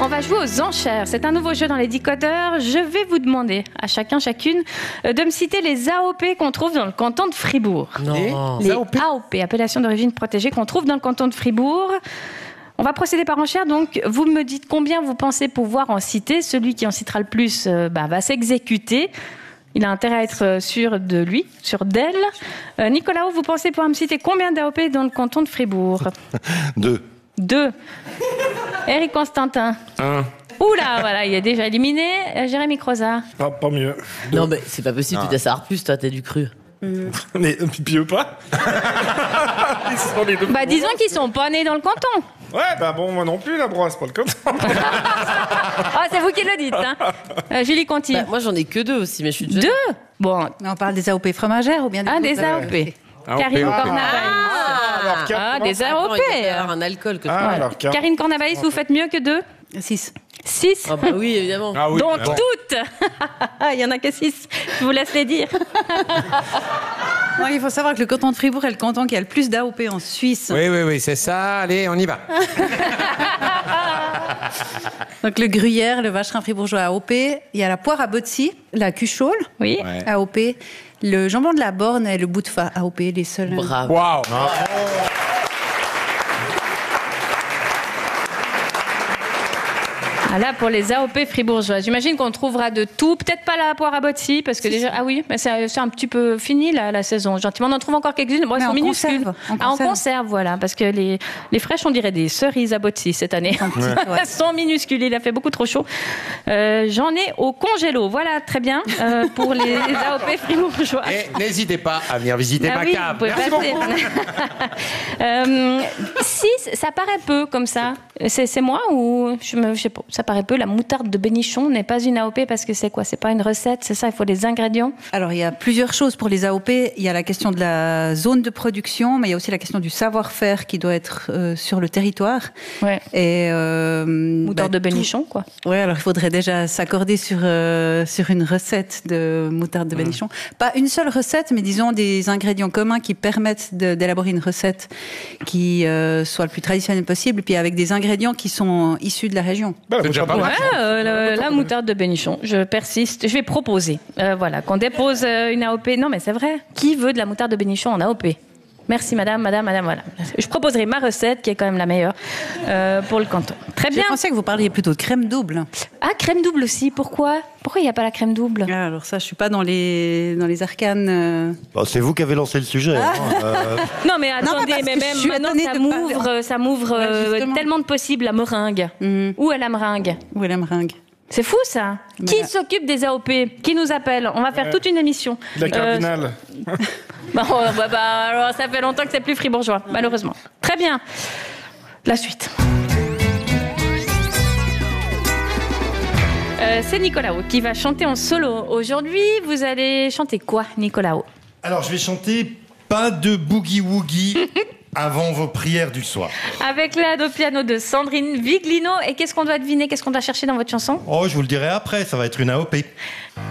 On va jouer aux enchères. C'est un nouveau jeu dans les décodeurs. Je vais vous demander à chacun, chacune, de me citer les AOP qu'on trouve dans le canton de Fribourg. Non. Les AOP, appellation d'origine protégée, qu'on trouve dans le canton de Fribourg. On va procéder par enchère, donc vous me dites combien vous pensez pouvoir en citer. Celui qui en citera le plus va s'exécuter. Il a intérêt à être sûr de lui, sûr d'elle. Nicolas, vous pensez pouvoir me citer combien d'AOP dans le canton de Fribourg? 2. 2. Eric Constantin? 1. Oula, voilà, il est déjà éliminé. Jérémy Croza? Pas mieux. 2. Non, mais c'est pas possible, tu dois savoir plus, toi, t'es du cru. Mais pipi ou pas? Ils sont les deux. Disons qu'ils sont pas nés dans le canton. Ouais, bon, moi non plus, la brosse, pas le canton. C'est vous qui le dites, hein. Julie Conti? Moi, j'en ai que 2 aussi, mais je suis déjà... 2? Bon. On parle des AOP fromagères ou bien Des AOP. Karine Cornavaïs. Des AOP. Un alcool que alors, Karine Cornavaïs, vous faites mieux que 2? 6. 6? Ah bah oui, évidemment. Ah oui, Donc toutes. Il y en a que 6. Je vous laisse les dire. Non, il faut savoir que le canton de Fribourg est le canton qui a le plus d'AOP en Suisse. Oui, c'est ça. Allez, on y va. Donc le gruyère, le vacherin fribourgeois AOP, il y a la poire à Botsy, la cuchole Oui. AOP, le jambon de la Borne et le bout de fa AOP, les seuls. Bravo. Waouh. Là, pour les AOP fribourgeois, j'imagine qu'on trouvera de tout. Peut-être pas la poire à Botsy, parce que déjà... Ah oui, mais c'est un petit peu fini, la saison. Gentiment, on en trouve encore quelques-unes. Bon, elles sont minuscules. En conserve, voilà. Parce que les fraîches, on dirait des cerises à Botsy cette année. Elles sont minuscules. Il a fait beaucoup trop chaud. J'en ai au congélo. Voilà, très bien. Pour les AOP fribourgeois. Et n'hésitez pas à venir visiter ma cave. Merci beaucoup. 6, ça paraît peu comme ça. C'est moi ou je sais pas. Ça paraît peu. La moutarde de Bénichon n'est pas une AOP parce que c'est quoi? C'est pas une recette, c'est ça? Il faut des ingrédients. Alors il y a plusieurs choses pour les AOP. Il y a la question de la zone de production, mais il y a aussi la question du savoir-faire qui doit être sur le territoire. Ouais. Et moutarde de Bénichon, quoi. Ouais, alors il faudrait déjà s'accorder sur une recette de moutarde de Bénichon. Pas une seule recette, mais disons des ingrédients communs qui permettent d'élaborer une recette qui soit le plus traditionnelle possible, puis avec des ingrédients qui sont issus de la région. C'est déjà pas mal. La moutarde de Bénichon. Je persiste. Je vais proposer. Voilà, qu'on dépose une AOP. Non, mais c'est vrai. Qui veut de la moutarde de Bénichon en AOP? Merci, madame. Voilà. Je proposerai ma recette, qui est quand même la meilleure pour le canton. Très bien. Je pensais que vous parliez plutôt de crème double. Ah, crème double aussi. Pourquoi il n'y a pas la crème double? Alors ça, je suis pas dans les arcanes. C'est vous qui avez lancé le sujet. Non, mais attendez, parce mais que même je suis maintenant, étonnée ça m'ouvre justement. tellement de possibles, la meringue. Où est la meringue? Où est la meringue? C'est fou, ça. Mais Qui s'occupe des AOP? Qui nous appelle? On va faire toute une émission. La cardinale. Alors, ça fait longtemps que c'est plus fribourgeois, malheureusement. Très bien. La suite. C'est Nicolao qui va chanter en solo. Aujourd'hui, vous allez chanter quoi, Nicolao? Alors, je vais chanter Pas de boogie-woogie avant vos prières du soir. Avec l'aide au piano de Sandrine Viglino. Et qu'est-ce qu'on doit deviner? Qu'est-ce qu'on doit chercher dans votre chanson? Oh, je vous le dirai après, ça va être une AOP.